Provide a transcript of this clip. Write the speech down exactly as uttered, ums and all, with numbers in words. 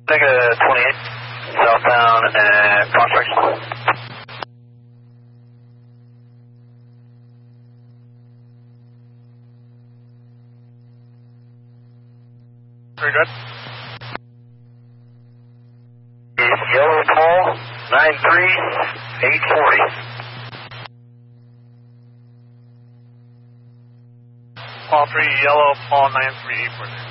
Negative twenty-eight, southbound and Prospect. Very good. Yellow Paul, nine three eight forty. Paul three, yellow, Paul nine three eight forty.